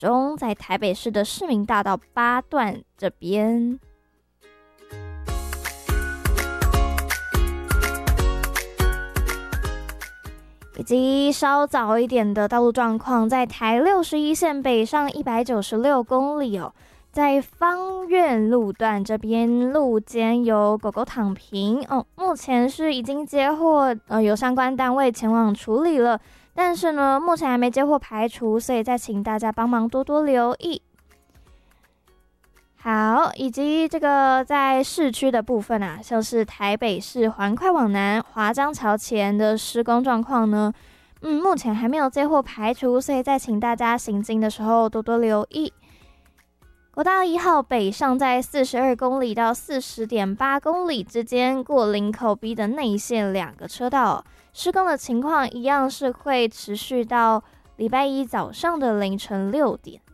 中，在台北市的市民大道8段这边。以及稍早一点的道路状况，在台61线北上196公里哦，在芳苑路段这边路肩有狗狗躺平哦，目前是已经接获有相关单位前往处理了，但是呢目前还没接获排除，所以再请大家帮忙多多留意。好，以及这个在市区的部分啊，像是台北市环快往南华江桥前的施工状况呢，目前还没有接获排除，所以再请大家行经的时候多多留意。国道1号北上在42公里到40.8公里之间，过林口 B 的内线2个车道，施工的情况一样是会持续到礼拜一早上的凌晨6点。